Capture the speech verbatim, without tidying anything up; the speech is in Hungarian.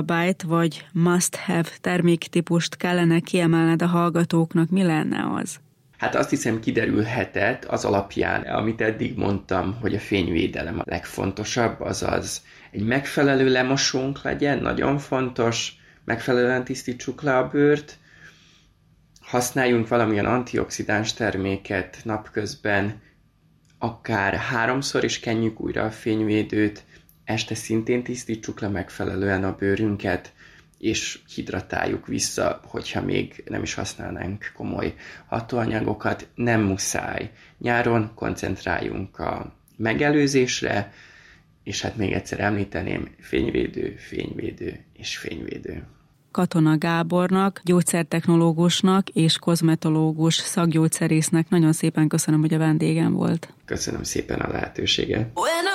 szabályt vagy must-have terméktípust kellene kiemelned a hallgatóknak, mi lenne az? Hát azt hiszem kiderülhetett az alapján, amit eddig mondtam, hogy a fényvédelem a legfontosabb, azaz egy megfelelő lemosónk legyen, nagyon fontos, megfelelően tisztítsuk le a bőrt, használjunk valamilyen antioxidáns terméket napközben, akár háromszor is kenjük újra a fényvédőt, este szintén tisztítsuk le megfelelően a bőrünket, és hidratáljuk vissza, hogyha még nem is használnánk komoly hatóanyagokat, nem muszáj. Nyáron koncentráljunk a megelőzésre, és hát még egyszer említeném, fényvédő, fényvédő és fényvédő. Katona Gábornak, gyógyszertechnológusnak és kozmetológus szakgyógyszerésznek nagyon szépen köszönöm, hogy a vendégem volt. Köszönöm szépen a lehetőséget.